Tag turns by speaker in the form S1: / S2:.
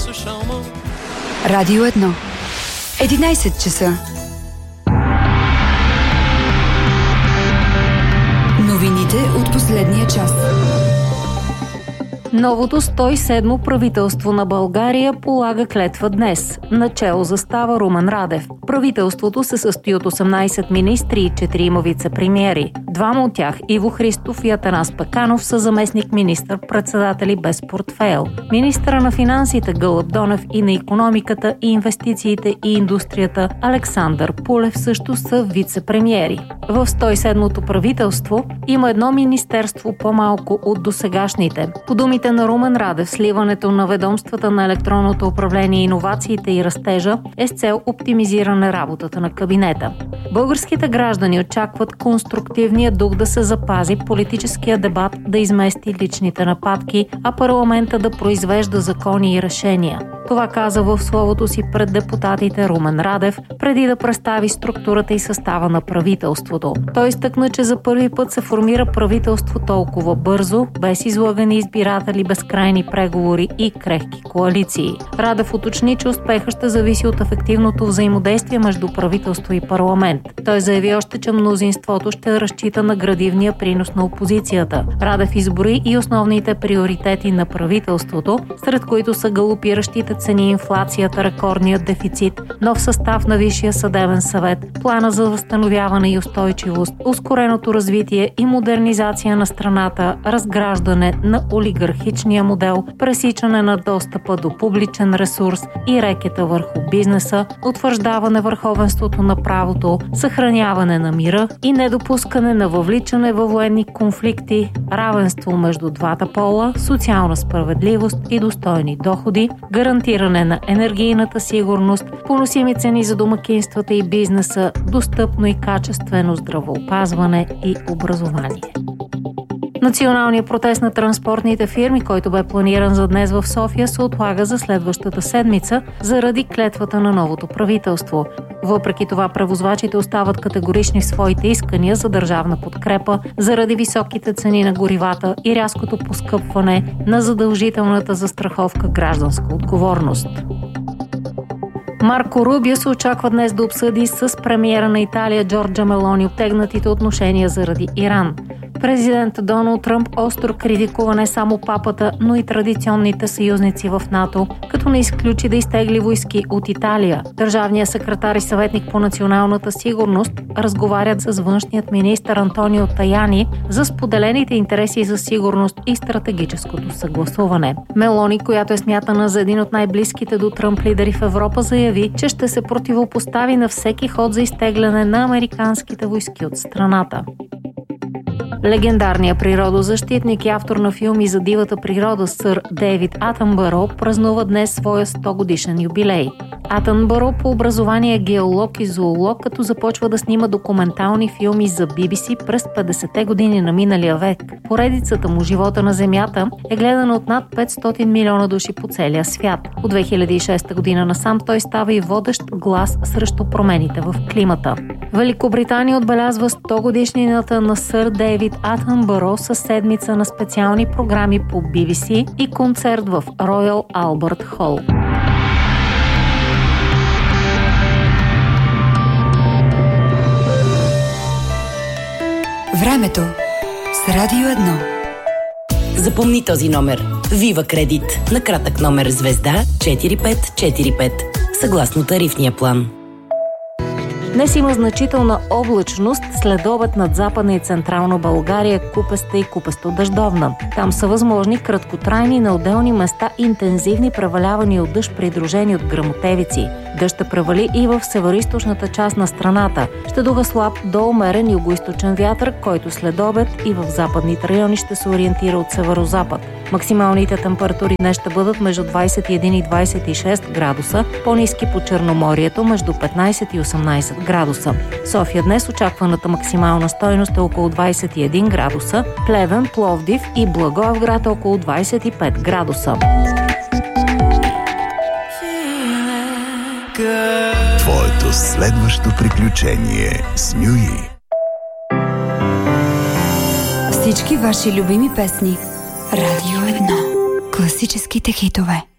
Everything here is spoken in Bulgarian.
S1: Радио 1. 11 часа. Новините от последния час.
S2: Новото 107 правителство на България полага клетва днес. Начело застава Румен Радев. Правителството се състои от 18 министри и 4 вице-премиери. Двама от тях, Иво Христов и Атанас Пеканов, са заместник министър-председатели без портфейл. Министъра на финансите Гълъб Донев и на икономиката и инвестициите и индустрията Александър Пулев също са вице-премиери. В 107-то правителство има едно министерство по-малко от досегашните. По думите на Румен Радев, сливането на ведомствата на електронното управление, иновациите и растежа е с цел оптимизиране работата на кабинета. Българските граждани очакват конструктивния дух да се запази, политическия дебат да измести личните нападки, а парламента да произвежда закони и решения. Това каза в словото си пред депутатите Румен Радев, преди да представи структурата и състава на правителството. Той изтъкна, че за първи път се формира правителство толкова бързо, без излъгани избиратели, безкрайни преговори и крехки коалиции. Радев уточни, че успеха ще зависи от ефективното взаимодействие между правителство и парламент. Той заяви още, че мнозинството ще разчита на градивния принос на опозицията. Радев изброи и основните приоритети на правителството, сред които са галопиращите цени, инфлацията, рекордният дефицит, нов състав на Висшия съдебен съвет, плана за възстановяване и устойчивост, ускореното развитие и модернизация на страната, разграждане на олигархичния модел, пресичане на достъпа до публичен ресурс и рекета върху бизнеса, утвърждаване върховенството на правото, съхраняване на мира и недопускане на въвличане във военни конфликти, равенство между двата пола, социална справедливост и достойни доходи, гарантиране на енергийната сигурност, поносими цени за домакинствата и бизнеса, достъпно и качествено здравеопазване и образование. Националният протест на транспортните фирми, който бе планиран за днес в София, се отлага за следващата седмица заради клетвата на новото правителство. Въпреки това, превозвачите остават категорични в своите искания за държавна подкрепа заради високите цени на горивата и рязкото поскъпване на задължителната застраховка гражданска отговорност. Марко Рубио се очаква днес да обсъди с премиера на Италия Джорджа Мелони обтегнатите отношения заради Иран. Президент Доналд Тръмп остро критикува не само папата, но и традиционните съюзници в НАТО, като не изключи да изтегли войски от Италия. Държавният секретар и съветник по националната сигурност разговарят с външният министър Антонио Таяни за споделените интереси за сигурност и стратегическото съгласуване. Мелони, която е смятана за един от най-близките до Тръмп лидери в Европа, заяви, че ще се противопостави на всеки ход за изтегляне на американските войски от страната. Легендарният природозащитник и автор на филми за дивата природа сър Дейвид Атънбъро празнува днес своя 100-годишен юбилей. Атънбъро по образование е геолог и зоолог, като започва да снима документални филми за BBC през 50-те години на миналия век. Поредицата му «Живота на Земята» е гледана от над 500 милиона души по целия свят. От 2006 година насам той става и водещ глас срещу промените в климата. Великобритания отбелязва 100-годишнината на сър Дейвид Атънбъро със седмица на специални програми по BBC и концерт в Royal Albert Hall.
S1: Времето с Радио 1.
S3: Запомни този номер. Вива Кредит. На кратък номер звезда 4545. Съгласно тарифния план.
S2: Днес има значителна облачност, следобед над Западна и Централна България, купеста и купесто-дъждовна. Там са възможни краткотрайни на отделни места интензивни превалявания от дъжд, придружени от гръмотевици. Дъжд ще превали и в североизточната част на страната. Ще духа слаб до умерен югоизточен вятър, който следобед и в западните райони ще се ориентира от северозапад. Максималните температури днес ще бъдат между 21 и 26 градуса, по-ниски по Черноморието между 15 и 18 градуса. София днес очакваната максимална стойност е около 21 градуса, Плевен, Пловдив и Благоевград около 25 градуса.
S4: Твоето следващо приключение с Мюи.
S1: Всички ваши любими песни. Радио 1. Класическите хитове.